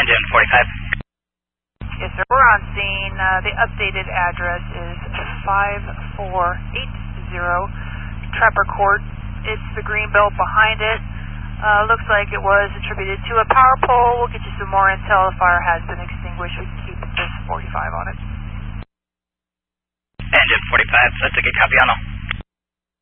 Engine 45. Yes, sir. We're on scene. The updated address is 5480 Trapper Court. It's the green belt behind it. Looks like it was attributed to a power pole. We'll get you some more intel. The fire has been extinguished. We can keep this 45 on it. Engine 45, that's a good copy on all.